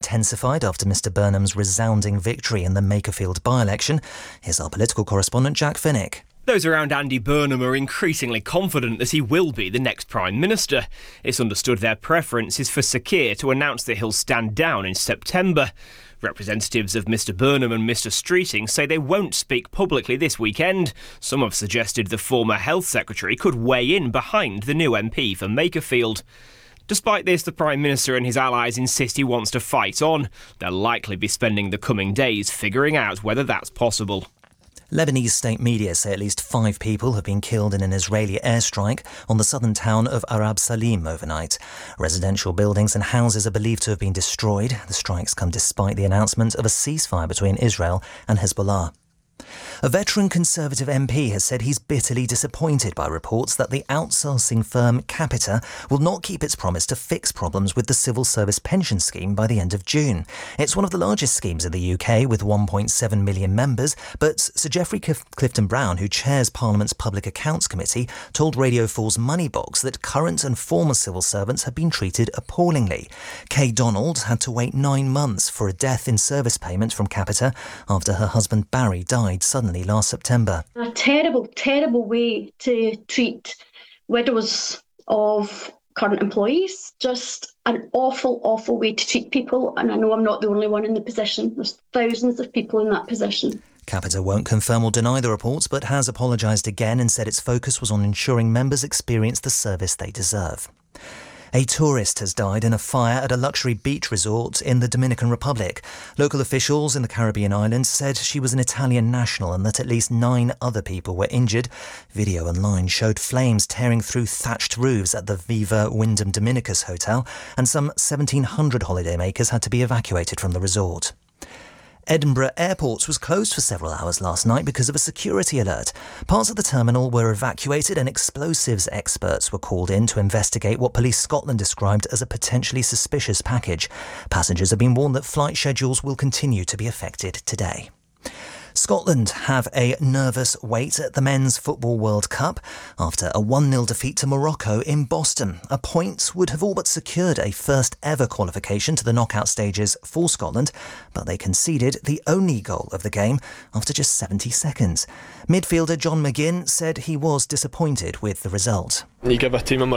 intensified after Mr Burnham's resounding victory in the Makerfield by-election. Here's our political correspondent Jack Finnick. Those around Andy Burnham are increasingly confident that he will be the next Prime Minister. It's understood their preference is for Sir Keir to announce that he'll stand down in September. Representatives of Mr Burnham and Mr Streeting say they won't speak publicly this weekend. Some have suggested the former Health Secretary could weigh in behind the new MP for Makerfield. Despite this, the Prime Minister and his allies insist he wants to fight on. They'll likely be spending the coming days figuring out whether that's possible. Lebanese state media say at least 5 people have been killed in an Israeli airstrike on the southern town of Arab Salim overnight. Residential buildings and houses are believed to have been destroyed. The strikes come despite the announcement of a ceasefire between Israel and Hezbollah. A veteran Conservative MP has said he's bitterly disappointed by reports that the outsourcing firm Capita will not keep its promise to fix problems with the civil service pension scheme by the end of June. It's one of the largest schemes in the UK with 1.7 million members, but Sir Geoffrey Clifton-Brown, who chairs Parliament's Public Accounts Committee, told Radio 4's Moneybox that current and former civil servants have been treated appallingly. Kay Donald had to wait 9 months for a death in service payment from Capita after her husband Barry died suddenly last September. A terrible, terrible way to treat widows of current employees. Just an awful, awful way to treat people. And I know I'm not the only one in the position. There's thousands of people in that position. Capita won't confirm or deny the reports, but has apologised again and said its focus was on ensuring members experience the service they deserve. A tourist has died in a fire at a luxury beach resort in the Dominican Republic. Local officials in the Caribbean islands said she was an Italian national and that at least 9 other people were injured. Video online showed flames tearing through thatched roofs at the Viva Wyndham Dominicus Hotel, and some 1,700 holidaymakers had to be evacuated from the resort. Edinburgh Airport was closed for several hours last night because of a security alert. Parts of the terminal were evacuated and explosives experts were called in to investigate what Police Scotland described as a potentially suspicious package. Passengers have been warned that flight schedules will continue to be affected today. Scotland have a nervous wait at the Men's Football World Cup after a 1-0 defeat to Morocco in Boston. A point would have all but secured a first-ever qualification to the knockout stages for Scotland, but they conceded the only goal of the game after just 70 seconds. Midfielder John McGinn said he was disappointed with the result. You give a team member